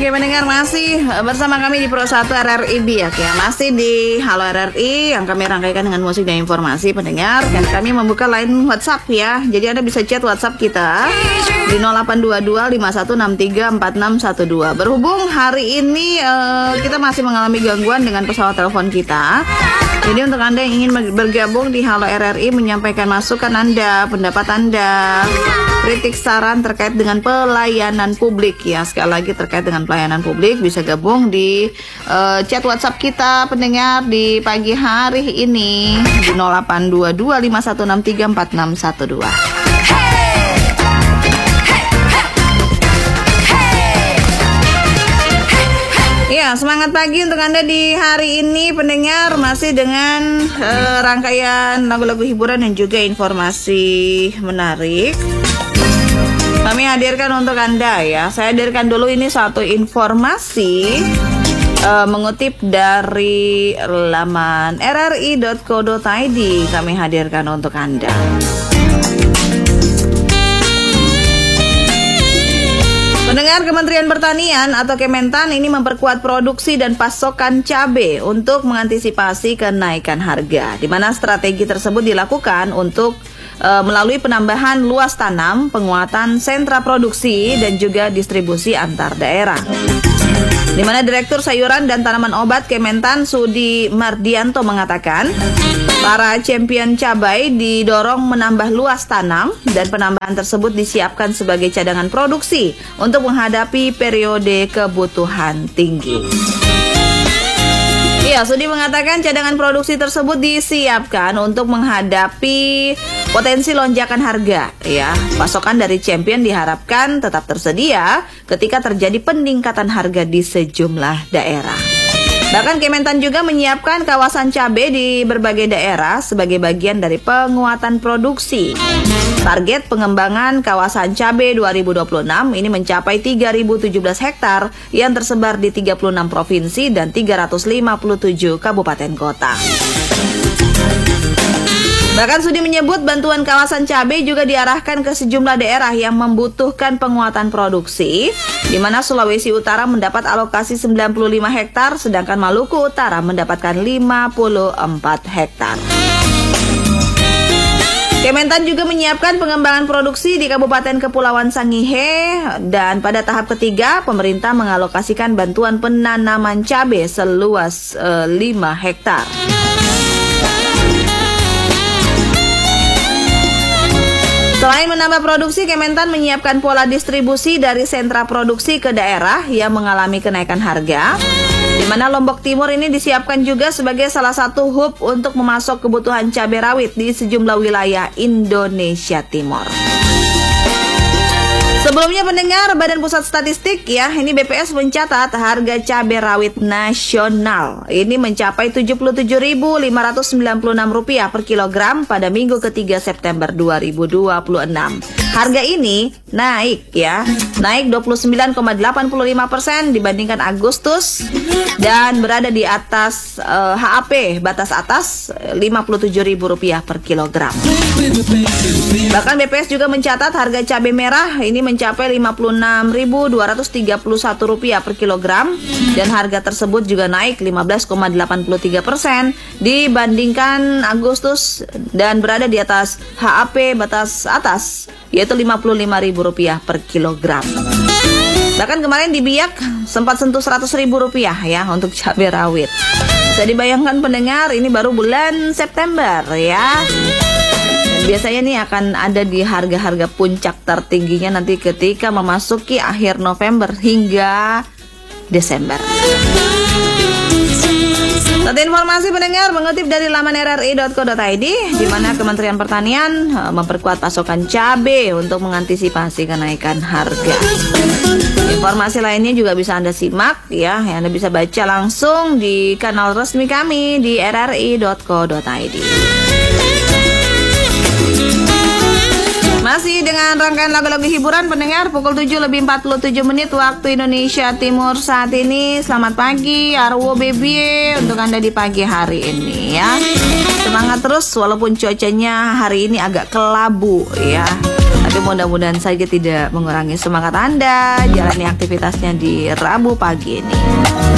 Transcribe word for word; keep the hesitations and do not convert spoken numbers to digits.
Oke pendengar, masih bersama kami di Pro satu R R I Biak ya. Masih di Halo R R I yang kami rangkaikan dengan musik dan informasi pendengar. Dan kami membuka line WhatsApp ya. Jadi Anda bisa chat WhatsApp kita di nol delapan dua dua lima satu enam tiga empat enam satu dua. Berhubung hari ini uh, kita masih mengalami gangguan dengan pesawat telepon kita. Jadi untuk Anda yang ingin bergabung di Halo R R I, menyampaikan masukan Anda, pendapat Anda, kritik saran terkait dengan pelayanan publik ya. Sekali lagi terkait dengan pelayanan publik, bisa gabung di uh, chat WhatsApp kita pendengar di pagi hari ini di nol delapan dua dua lima satu enam tiga empat enam satu dua. Ya, semangat pagi untuk Anda di hari ini pendengar, masih dengan uh, rangkaian lagu-lagu hiburan dan juga informasi menarik. Kami hadirkan untuk Anda ya. Saya hadirkan dulu ini satu informasi uh, mengutip dari laman r r i dot co dot i d. Kami hadirkan untuk Anda. Pendengar, Kementerian Pertanian atau Kementan ini memperkuat produksi dan pasokan cabai untuk mengantisipasi kenaikan harga, di mana strategi tersebut dilakukan untuk e, melalui penambahan luas tanam, penguatan sentra produksi, dan juga distribusi antar daerah. Di mana Direktur Sayuran dan Tanaman Obat Kementan Sudi Mardianto mengatakan, para champion cabai didorong menambah luas tanam dan penambahan tersebut disiapkan sebagai cadangan produksi untuk menghadapi periode kebutuhan tinggi. Iya, Sudi mengatakan cadangan produksi tersebut disiapkan untuk menghadapi potensi lonjakan harga. Ya, pasokan dari champion diharapkan tetap tersedia ketika terjadi peningkatan harga di sejumlah daerah. Bahkan Kementan juga menyiapkan kawasan cabai di berbagai daerah sebagai bagian dari penguatan produksi. Target pengembangan kawasan cabai dua ribu dua puluh enam ini mencapai tiga ribu tujuh belas hektar yang tersebar di tiga puluh enam provinsi dan tiga ratus lima puluh tujuh kabupaten kota. Bahkan Sudi menyebut bantuan kawasan cabai juga diarahkan ke sejumlah daerah yang membutuhkan penguatan produksi, di mana Sulawesi Utara mendapat alokasi sembilan puluh lima hektar, sedangkan Maluku Utara mendapatkan lima puluh empat hektar. Kementan juga menyiapkan pengembangan produksi di Kabupaten Kepulauan Sangihe, dan pada tahap ketiga pemerintah mengalokasikan bantuan penanaman cabai seluas uh, lima hektar. Selain menambah produksi, Kementan menyiapkan pola distribusi dari sentra produksi ke daerah yang mengalami kenaikan harga, di mana Lombok Timur ini disiapkan juga sebagai salah satu hub untuk memasok kebutuhan cabai rawit di sejumlah wilayah Indonesia Timur. Sebelumnya pendengar, Badan Pusat Statistik ya, ini B P S mencatat harga cabai rawit nasional ini mencapai tujuh puluh tujuh ribu lima ratus sembilan puluh enam rupiah per kilogram pada Minggu ketiga September dua ribu dua puluh enam. Harga ini naik ya, naik dua puluh sembilan koma delapan lima persen dibandingkan Agustus dan berada di atas uh, H A P batas atas lima puluh tujuh ribu rupiah per kilogram. Bahkan B P S juga mencatat harga cabai merah ini mencapai lima puluh enam ribu dua ratus tiga puluh satu rupiah per kilogram, dan harga tersebut juga naik lima belas koma delapan tiga persen dibandingkan Agustus dan berada di atas H A P batas atas yaitu lima puluh lima ribu rupiah per kilogram. Bahkan kemarin di Biak sempat sentuh seratus ribu rupiah ya untuk cabai rawit. Bisa dibayangkan pendengar, ini baru bulan September ya. Dan biasanya nih akan ada di harga-harga puncak tertingginya nanti ketika memasuki akhir November hingga Desember. Satu informasi pendengar mengutip dari laman r r i dot co dot i d, di mana Kementerian Pertanian memperkuat pasokan cabai untuk mengantisipasi kenaikan harga. Informasi lainnya juga bisa Anda simak ya, Anda bisa baca langsung di kanal resmi kami di r r i dot co dot i d. Masih dengan rangkaian lagu-lagu hiburan pendengar, pukul tujuh lebih empat puluh tujuh menit waktu Indonesia Timur saat ini. Selamat pagi Arwo Baby untuk Anda di pagi hari ini ya. Semangat terus walaupun cuacanya hari ini agak kelabu ya. Tapi Tapi mudah-mudahan saja tidak mengurangi semangat Anda jalani aktivitasnya di Rabu pagi ini.